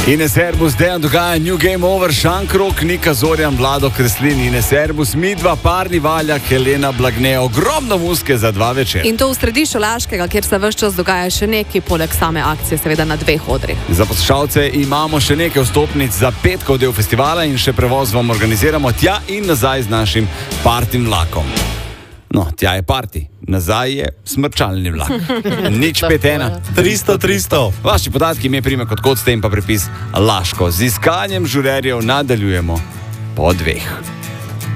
Ines Erbus, Dejan dogaja New Game Over, Šankrok, Nika Zorjan, Vlado Kreslin, Ines Erbus, Midva, Parni Valjak, Helena Blagne, ogromno muzike za 2 večer. In to v središču Laškega, kjer se ves čas dogaja še nekaj, poleg same akcije, seveda na 2 odrih. Za poslušalce imamo še nekaj vstopnic za petkov del festivala in še prevoz vam organiziramo tja in nazaj z našim partim vlakom. No, tja je parti, nazaj je smrčalni vlak. Nič 5-1. 300. Vaši podatki, ime, priimek, od ste in pa prepis Laško. Z iskanjem žurerjev nadaljujemo po 2.